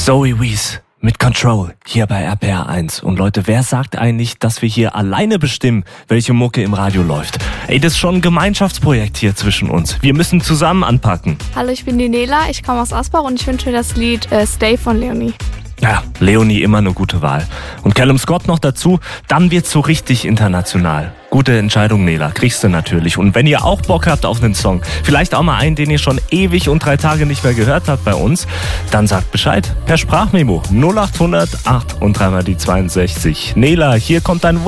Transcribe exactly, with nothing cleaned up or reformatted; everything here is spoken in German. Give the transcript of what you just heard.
Zoe Wees mit Control hier bei R P R eins. Und Leute, wer sagt eigentlich, dass wir hier alleine bestimmen, welche Mucke im Radio läuft? Ey, das ist schon ein Gemeinschaftsprojekt hier zwischen uns. Wir müssen zusammen anpacken. Hallo, ich bin die Nela, ich komme aus Asbach und ich wünsche mir das Lied äh, Stay von Leonie. Ja, Leonie immer eine gute Wahl. Und Callum Scott noch dazu, dann wird's so richtig international. Gute Entscheidung, Nela, kriegst du natürlich. Und wenn ihr auch Bock habt auf einen Song, vielleicht auch mal einen, den ihr schon ewig und drei Tage nicht mehr gehört habt bei uns, dann sagt Bescheid per Sprachmemo null acht hundert acht und dreimal die zweiundsechzig. Nela, hier kommt dein